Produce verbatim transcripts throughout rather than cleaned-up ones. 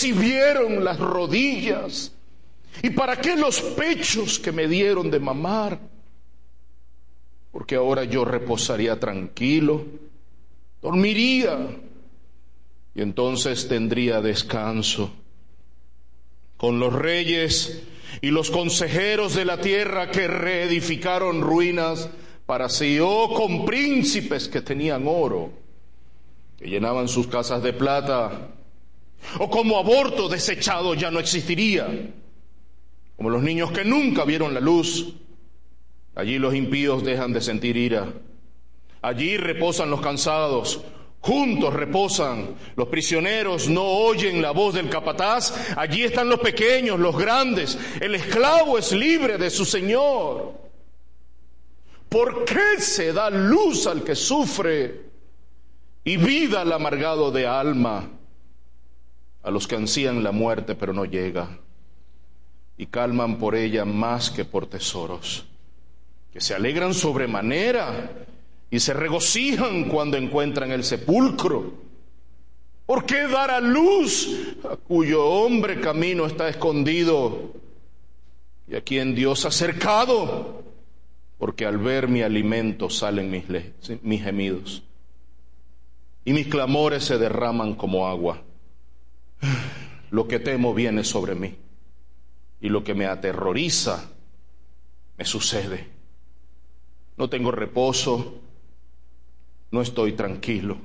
si vieron las rodillas? ¿Y para qué los pechos que me dieron de mamar? Porque ahora yo reposaría tranquilo, dormiría, y entonces tendría descanso con los reyes y los consejeros de la tierra que reedificaron ruinas para sí, o con príncipes que tenían oro, que llenaban sus casas de plata, o como aborto desechado ya no existiría, como los niños que nunca vieron la luz. Allí los impíos dejan de sentir ira, allí reposan los cansados, juntos reposan los prisioneros, no oyen la voz del capataz. Allí están los pequeños, los grandes, el esclavo es libre de su señor. ¿Por qué se da luz al que sufre y vida al amargado de alma? A los que ansían la muerte pero no llega, y calman por ella más que por tesoros, que se alegran sobremanera y se regocijan cuando encuentran el sepulcro. ¿Por qué dar a luz a cuyo hombre camino está escondido y a quien Dios ha cercado? Porque al ver mi alimento salen mis, le- mis gemidos y mis clamores se derraman como agua. Lo que temo viene sobre mí y lo que me aterroriza me sucede. No tengo reposo, no estoy tranquilo,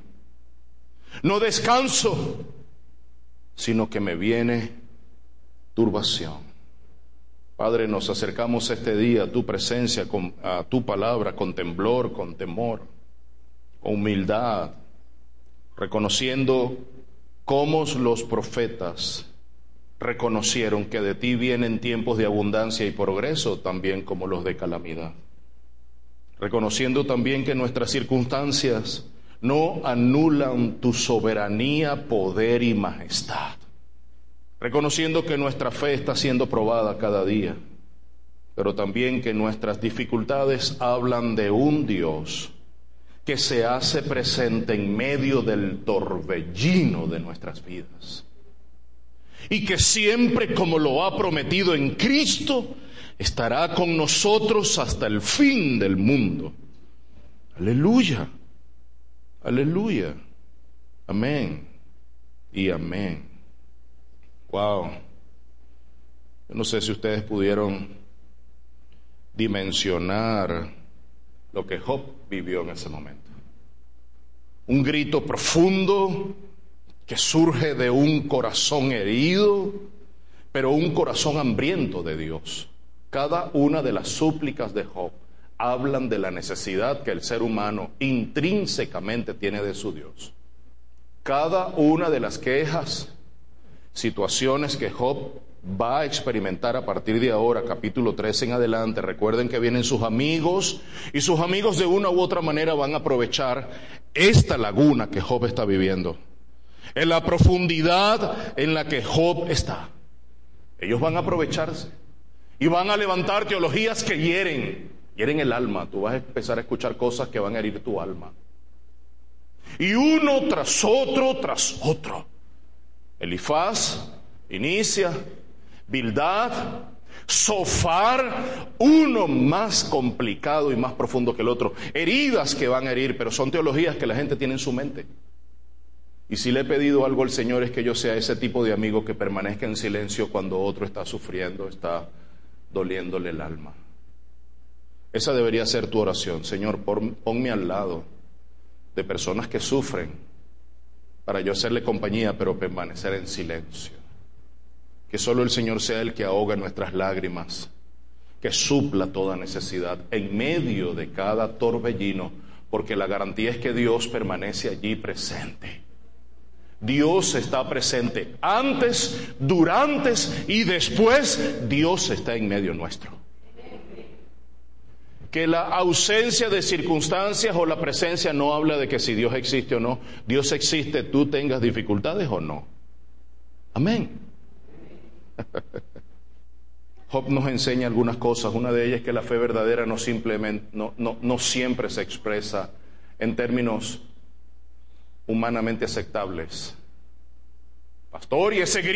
no descanso, sino que me viene turbación. Padre, nos acercamos este día a tu presencia, con, a tu palabra, con temblor, con temor, con humildad, reconociendo cómo los profetas reconocieron que de ti vienen tiempos de abundancia y progreso, también como los de calamidad. Reconociendo también que nuestras circunstancias no anulan tu soberanía, poder y majestad. Reconociendo que nuestra fe está siendo probada cada día, pero también que nuestras dificultades hablan de un Dios que se hace presente en medio del torbellino de nuestras vidas. Y que siempre, como lo ha prometido en Cristo, estará con nosotros hasta el fin del mundo. Aleluya, aleluya, amén y amén. Wow, yo no sé si ustedes pudieron dimensionar lo que Job vivió en ese momento. Un grito profundo que surge de un corazón herido, pero un corazón hambriento de Dios. Cada una de las súplicas de Job hablan de la necesidad que el ser humano intrínsecamente tiene de su Dios. Cada una de las quejas, situaciones que Job va a experimentar a partir de ahora, capítulo trece en adelante. Recuerden que vienen sus amigos, y sus amigos de una u otra manera van a aprovechar esta laguna que Job está viviendo, en la profundidad en la que Job está. Ellos van a aprovecharse y van a levantar teologías que hieren, hieren el alma. Tú vas a empezar a escuchar cosas que van a herir tu alma. Y uno tras otro, tras otro. Elifaz inicia, Bildad, Zofar, uno más complicado y más profundo que el otro. Heridas que van a herir, pero son teologías que la gente tiene en su mente. Y si le he pedido algo al Señor es que yo sea ese tipo de amigo que permanezca en silencio cuando otro está sufriendo, está doliéndole el alma. Esa debería ser tu oración. Señor, pon, ponme al lado de personas que sufren para yo hacerle compañía, pero permanecer en silencio. Que solo el Señor sea el que ahoga nuestras lágrimas, que supla toda necesidad en medio de cada torbellino, porque la garantía es que Dios permanece allí presente. Dios está presente antes, durante y después. Dios está en medio nuestro. Que la ausencia de circunstancias o la presencia no habla de que si Dios existe o no. Dios existe, tú tengas dificultades o no. Amén. Job nos enseña algunas cosas. Una de ellas es que la fe verdadera no simplemente, no, no, no siempre se expresa en términos humanamente aceptables. Pastor, y ese grito